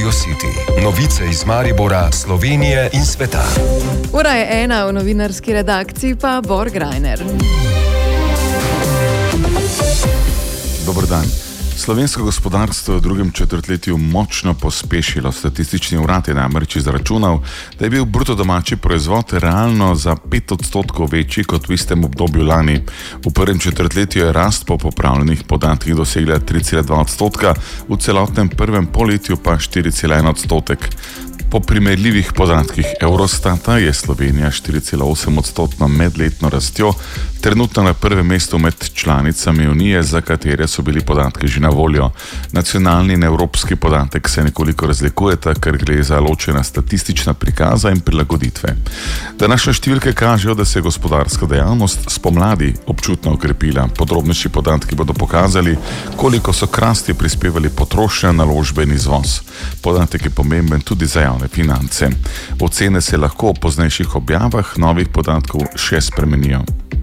Radio City. Novice iz Maribora, Slovenije in sveta. Ura je 1, v novinarski redakciji pa Bor Grajner. Dober dan. Slovensko gospodarstvo je v drugem četrtletju močno pospešilo. Statistični urad je namreč izračunal, da je bil bruto domači proizvod realno za 5% večji kot v istem obdobju lani. V prvem četrtletju je rast po popravljenih podatkih dosegla 3,2%, v celotnem prvem polletju pa 4,1%. Po primerljivih podatkih Eurostata je Slovenija 4,8% medletno rastjo trenutno na prvem mestu med članicami Unije, za katere so bili podatki že na voljo. Nacionalni in evropski podatek se nekoliko razlikujeta, ker gre za ločena statistična prikaza in prilagoditve. Današnje številke kažejo, da se je gospodarska dejavnost spomladi občutno okrepila. Podrobnejši podatki bodo pokazali, koliko so k rasti prispevali potrošnja, naložbe in izvoz. Podatek je pomemben tudi za javne finance. Ocene se lahko v poznejših objavah novih podatkov še spremenijo.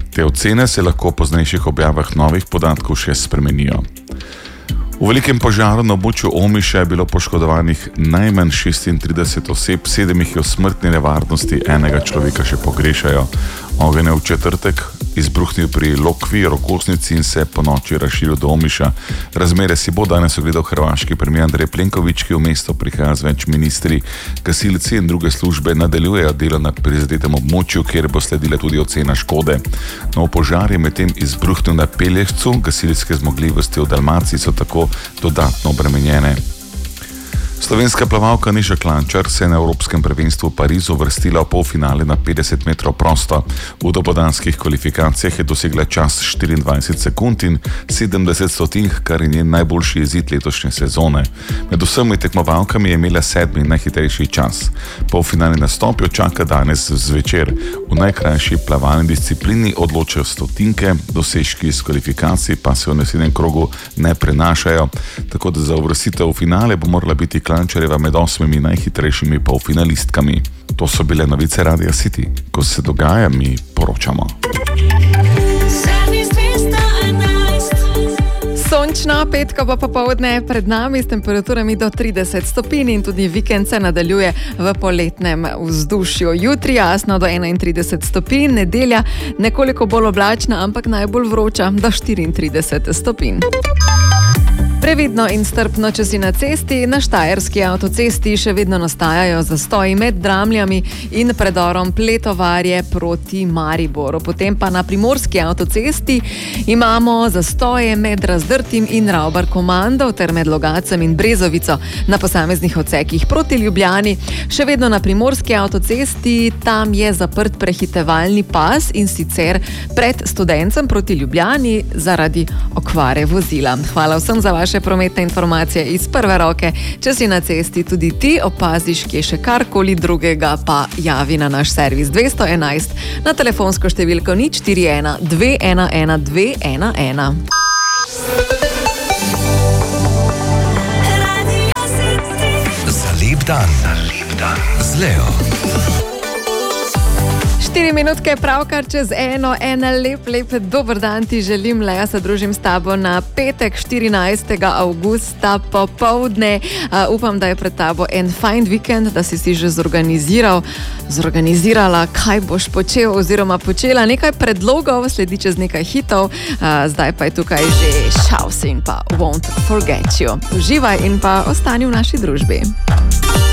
V velikem požaru na območju Omiša je bilo poškodovanih najmanj 36 oseb, 7 jih je v smrtni nevarnosti, enega človeka še pogrešajo. Ogenj je v četrtek izbruhnil pri Lokvi, Rogoznici in se po noči razširil do Omiša. Razmere si bo danes ogledal hrvaški premijer Andrej Plenković, ki v mesto prihaja z več ministri. Gasilci in druge službe nadaljujejo delo na prizadetem območju, kjer bo sledila tudi ocena škode. Nov požar je medtem izbruhnil na Pelješcu, gasilske zmogljivosti v Dalmaciji so tako dodatno obremenjene. Slovenska plavalka Neža Klančar se je na Evropskem prvenstvu v Parizu uvrstila v polfinale na 50 metrov prosto. V dopoldanskih kvalifikacijah je dosegla čas 24 sekund in 70 stotink, kar je njen najboljši izid letošnje sezone. Med vsemi tekmovalkami je imela 7. najhitrejši čas. Polfinalni nastop jo čaka danes zvečer. V najkrajši plavalni disciplini odločajo stotinke, dosežki iz kvalifikacij pa se v naslednjem krogu ne prenašajo, tako da za uvrstitev v finale bo morala biti Klančarjeva med 8 najhitrejšimi polfinalistkami. To so bile novice Radia City. Ko se dogaja, mi poročamo. Sončno, petkova popoldne pred nami s temperaturami do 30 stopinj in tudi vikend se nadaljuje v poletnem vzdušju. Jutri jasno do 31 stopinj, nedelja nekoliko bolj oblačna, ampak najbolj vroča do 34 stopinj. Previdno in strpno, če si na cesti. Na štajerski avtocesti še vedno nastajajo zastoji med Dramljami in predorom Pletovarje proti Mariboru. Potem pa na primorski avtocesti imamo zastoje med Razdrtim in Ravbar-Komandov ter med Logacem in Brezovico na posameznih odsekih proti Ljubljani. Še vedno na primorski avtocesti, tam je zaprt prehitevalni pas in sicer pred Studencem proti Ljubljani zaradi okvare vozila. Hvala vsem za vaše prometne informacije iz prve roke. Če si na cesti tudi ti opaziš, kje še karkoli drugega, pa javi na naš servis 211 na telefonsko številko 041 211 211. Za lep dan z Leo. 4 minutke pravkar čez eno, lep dober dan ti želim, Lea, se družim s tabo na petek 14. avgusta popoldne. Upam, da je pred tabo en fajn vikend, da si že zorganizirala, kaj boš počel oziroma počela. Nekaj predlogov sledi čez nekaj hitov, zdaj pa je tukaj že Shouse in pa Won't Forget You. Uživaj in pa ostani v naši družbi.